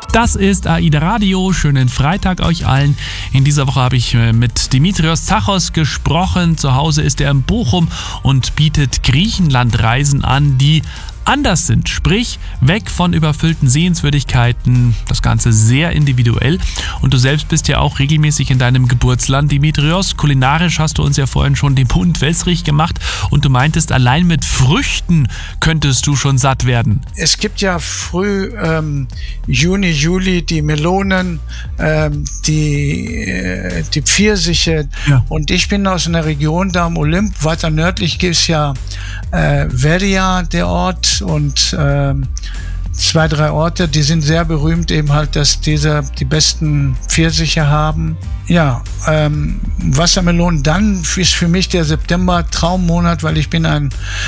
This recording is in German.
Das ist AIDA Radio. Schönen Freitag euch allen. In dieser Woche habe ich mit Dimitrios Zachos gesprochen. Zu Hause ist er in Bochum und bietet Griechenlandreisen an, die anders sind. Sprich, weg von überfüllten Sehenswürdigkeiten. Das Ganze sehr individuell. Und du selbst bist ja auch regelmäßig in deinem Geburtsland, Dimitrios. Kulinarisch hast du uns ja vorhin schon den Mund wässrig gemacht. Und du meintest, allein mit Früchten könntest du schon satt werden. Es gibt ja früh Juni, Juli die Melonen, die Pfirsiche. Ja. Und ich bin aus einer Region da am Olymp. Weiter nördlich ist ja Veria, der Ort. Und 2, 3 Orte, die sind sehr berühmt, eben halt, dass diese die besten Pfirsiche haben. Ja, Wassermelonen, dann ist für mich der September Traummonat, weil ich bin ein